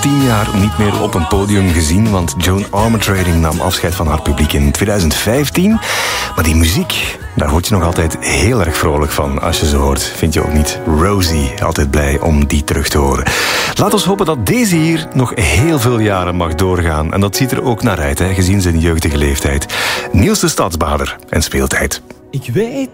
10 jaar niet meer op een podium gezien, want Joan Armatrading nam afscheid van haar publiek in 2015. Maar die muziek, daar word je nog altijd heel erg vrolijk van. Als je ze hoort, vind je ook niet? Rosie, altijd blij om die terug te horen. Laat ons hopen dat deze hier nog heel veel jaren mag doorgaan. En dat ziet er ook naar uit, gezien zijn jeugdige leeftijd. Niels de Stadsbader en speeltijd. Ik weet